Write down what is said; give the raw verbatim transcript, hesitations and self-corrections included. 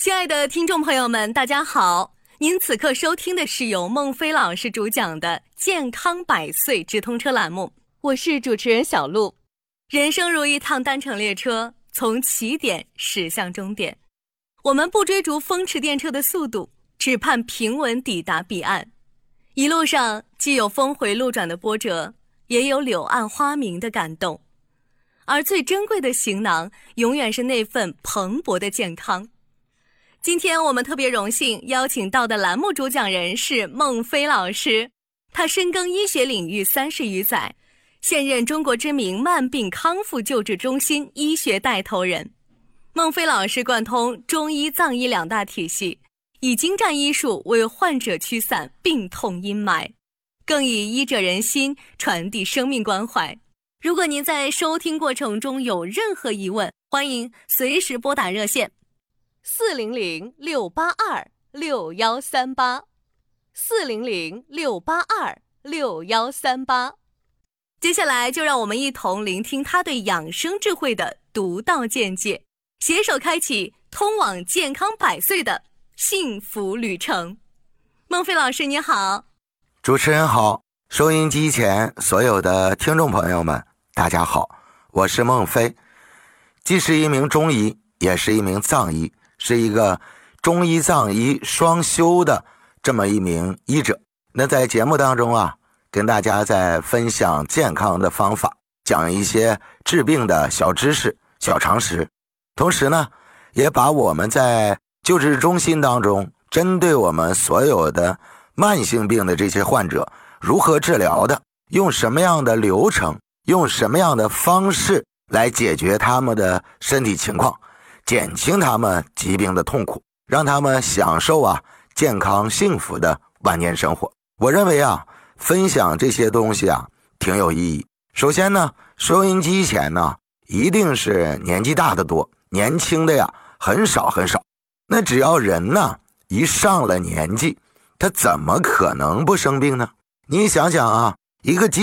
亲爱的听众朋友们，大家好，您此刻收听的是由孟非老师主讲的健康百岁直通车栏目，我是主持人小璐。人生如一趟单程列车，从起点驶向终点，我们不追逐风驰电掣的速度，只盼平稳抵达彼岸。一路上既有峰回路转的波折，也有柳暗花明的感动，而最珍贵的行囊永远是那份蓬勃的健康。今天我们特别荣幸邀请到的栏目主讲人是孟非老师，他深耕医学领域三十余载，现任中国知名慢病康复救治中心医学带头人。孟非老师贯通中医藏医两大体系，以精湛医术为患者驱散病痛阴霾，更以医者仁心传递生命关怀。如果您在收听过程中有任何疑问，欢迎随时拨打热线四零零六八二六幺三八，四零零六八二六幺三八。接下来就让我们一同聆听他对养生智慧的独到见解，携手开启通往健康百岁的幸福旅程。孟非老师你好。 主持人好，收音机前所有的听众朋友们大家好，我是孟非，既是一名中医，也是一名藏医，是一个中医藏医双修的这么一名医者。那在节目当中啊，跟大家在分享健康的方法，讲一些治病的小知识小常识，同时呢也把我们在救治中心当中针对我们所有的慢性病的这些患者如何治疗的，用什么样的流程，用什么样的方式来解决他们的身体情况，减轻他们疾病的痛苦，让他们享受啊健康幸福的晚年生活。我认为啊分享这些东西啊挺有意义。首先呢，收音机前呢一定是年纪大的多，年轻的呀很少很少。那只要人呢一上了年纪，他怎么可能不生病呢？你想想啊，一个